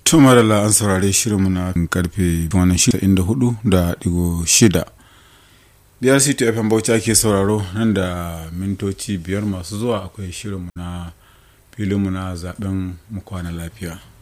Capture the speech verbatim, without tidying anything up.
tumar da an saurare shirinmu na karfe wannan shida inda hudu da digo shida biyar c two f m bauchi ake sauraro. Nan da mintoci biyar masu zuwa akwai shirinmu na filinmu na zaben mu kwana lafiya.